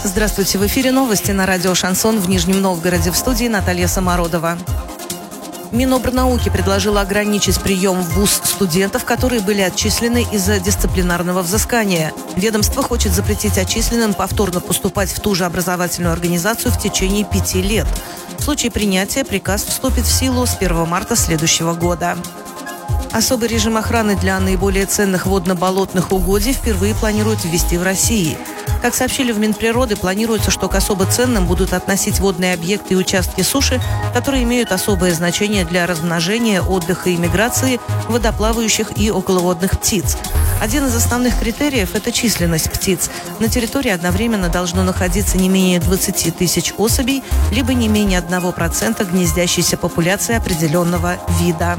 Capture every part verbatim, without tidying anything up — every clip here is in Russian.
Здравствуйте, в эфире новости на радио «Шансон», в Нижнем Новгороде, в студии Наталья Самородова. Минобрнауки предложила ограничить прием в вуз студентов, которые были отчислены из-за дисциплинарного взыскания. Ведомство хочет запретить отчисленным повторно поступать в ту же образовательную организацию в течение пяти лет. В случае принятия приказ вступит в силу с первого марта следующего года. Особый режим охраны для наиболее ценных водно-болотных угодий впервые планируют ввести в России. Как сообщили в Минприроды, планируется, что к особо ценным будут относить водные объекты и участки суши, которые имеют особое значение для размножения, отдыха и миграции водоплавающих и околоводных птиц. Один из основных критериев – это численность птиц. На территории одновременно должно находиться не менее двадцати тысяч особей, либо не менее одного процента гнездящейся популяции определенного вида.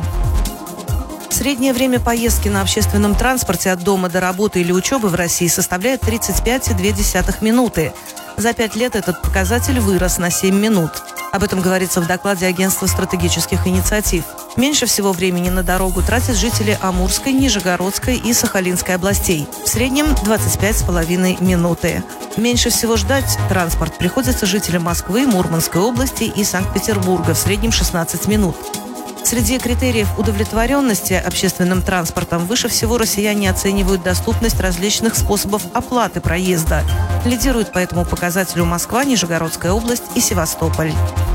Среднее время поездки на общественном транспорте от дома до работы или учебы в России составляет тридцать пять целых две десятых минуты. За пять лет этот показатель вырос на семь минут. Об этом говорится в докладе Агентства стратегических инициатив. Меньше всего времени на дорогу тратят жители Амурской, Нижегородской и Сахалинской областей. В среднем двадцать пять с половиной минуты. Меньше всего ждать транспорт приходится жителям Москвы, Мурманской области и Санкт-Петербурга, в среднем шестнадцать минут. Среди критериев удовлетворенности общественным транспортом выше всего россияне оценивают доступность различных способов оплаты проезда. Лидируют по этому показателю Москва, Нижегородская область и Севастополь.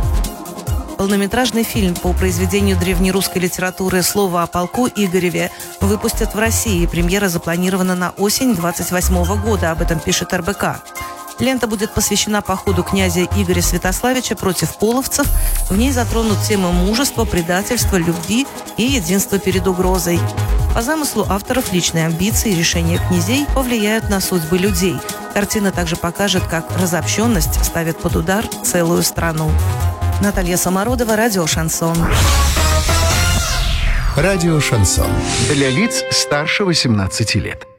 Полнометражный фильм по произведению древнерусской литературы «Слово о полку» Игореве выпустят в России. Премьера запланирована на осень двадцать восьмого года, об этом пишет эр бэ ка. Лента будет посвящена походу князя Игоря Святославича против половцев. В ней затронут темы мужества, предательства, любви и единства перед угрозой. По замыслу авторов, личные амбиции и решения князей повлияют на судьбы людей. Картина также покажет, как разобщенность ставит под удар целую страну. Наталья Самородова, радио «Шансон». Радио «Шансон». Для лиц старше восемнадцати лет.